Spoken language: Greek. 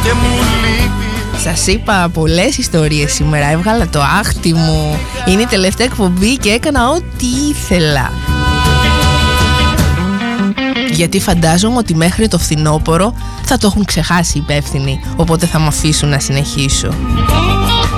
και μου λείπει. Σας είπα πολλές ιστορίες σήμερα. Έβγαλα το άχτι μου. Είναι η τελευταία εκπομπή και έκανα ό,τι ήθελα. Γιατί φαντάζομαι ότι μέχρι το φθινόπωρο θα το έχουν ξεχάσει οι υπεύθυνοι, οπότε θα με αφήσουν να συνεχίσω.